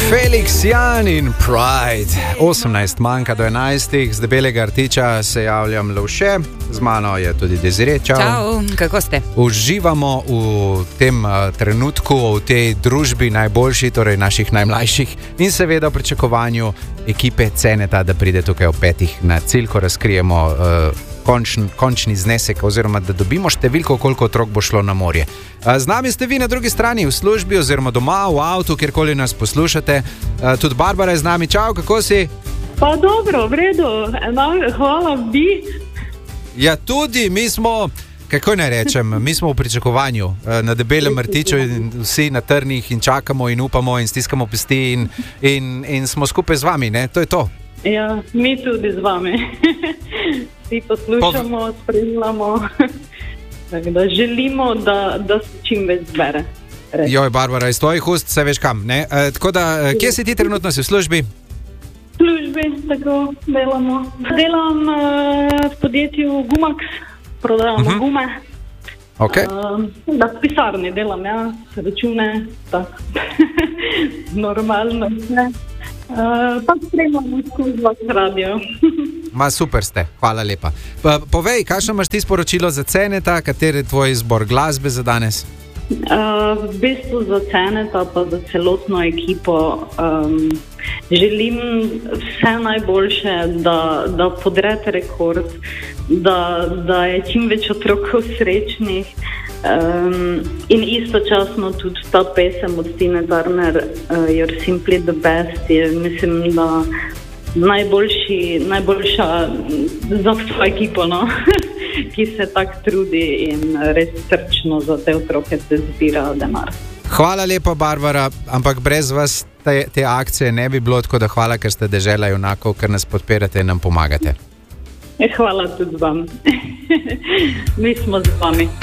Felix Jan in Pride. 18 manjka do 11, z Debelega rtiča se javljam Lovše, z mano je tudi Desiree. Čau. Čau, kako ste? Uživamo v tem trenutku, v tej družbi najboljši, torej naših najmlajših in seveda v pričakovanju ekipe Ceneta, da pride tukaj ob 5 na cilj, ko razkrijemo končni znesek oziroma da dobimo številko, koliko otrok bo šlo na morje. Z nami ste vi na drugi strani v službi oziroma doma, v avtu, kjerkoli nas poslušate. Tudi Barbara je z nami. Čau, kako si? Pa dobro, v redu. Hvala, bi. Ja, tudi mi smo, kako naj rečem, mi smo v pričakovanju na Debelem rtiču in vsi na trnih in čakamo in upamo in stiskamo pesti in smo skupaj z vami, ne? To je to. Ja, mi tudi z vami. Vsi poslušamo, spremljamo. Tako da želimo, da se čim več zbere. Res. Joj, Barbara, iz tvojih ust se veš kam, ne? Tako da, kje si ti trenutno si v službi? V službi, tako delamo. Delam v podjetju Gumax, prodajamo gume. Okay. Da v pisarni delam, ja, račune, tako. Normalno, ne. Pa spremljamo skozi vas radio. Ma super ste, hvala lepa. Povej, kakšno imaš ti sporočilo za Ceneta, kateri je tvoj izbor glasbe za danes? V bistvu za Ceneta pa za celotno ekipo želim vse najboljše, da podrete rekord, da je čim več otrokov srečnih in istočasno tudi ta pesem od Tine Turner, You're Simply the Best, je mislim, da najboljša za vso ekipo, no? Ki se tako trudi in res srčno za te otroke se zbira denar. Hvala lepa, Barbara, ampak brez vas te akcije ne bi bilo, tako da hvala, ker ste dežela junakov, ker nas podpirate in nam pomagate. Hvala tudi vam. Mi smo z vami.